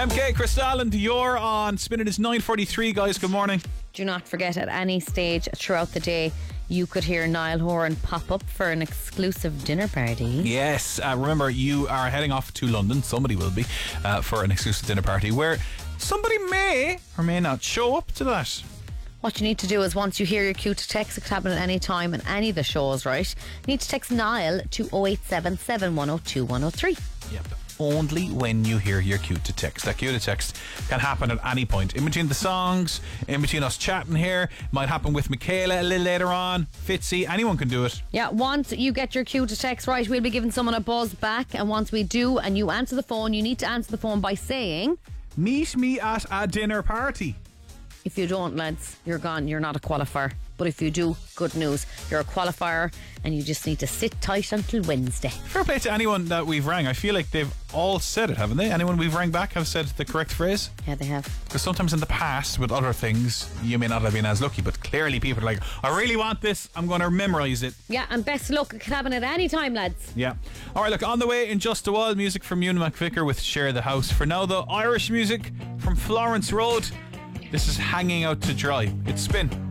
MK, Crystal and Dior on Spin. It is 9:43, guys. Good morning. Do not forget, at any stage throughout the day, you could hear Niall Horan pop up for an exclusive dinner party. Yes, remember, you are heading off to London. Somebody will be for an exclusive dinner party where somebody may or may not show up to that. What you need to do is, once you hear your cue to text, it could happen at any time in any of the shows, right? You need to text Niall to 0877 102 103. Yep. Only when you hear your cue to text. That cue to text can happen at any point. In between the songs, in between us chatting here. Might happen with Michaela a little later on. Fitzy, anyone can do it. Yeah, once you get your cue to text right, we'll be giving someone a buzz back. And once we do, and you answer the phone, you need to answer the phone by saying, meet me at a dinner party. If you don't, lads, you're gone. You're not a qualifier. But if you do, good news. You're a qualifier and you just need to sit tight until Wednesday. Fair play to anyone that we've rang. I feel like they've all said it, haven't they? Anyone we've rang back have said the correct phrase? Yeah, they have. Because sometimes in the past with other things, you may not have been as lucky, but clearly people are like, I really want this, I'm going to memorise it. Yeah, and best luck. It can happen at any time, lads. Yeah. Alright, look, on the way in just a while, music from Ewan McVicker with Share the House. For now, though, Irish music from Florence Road. This is Hanging Out to Dry. It's Spin.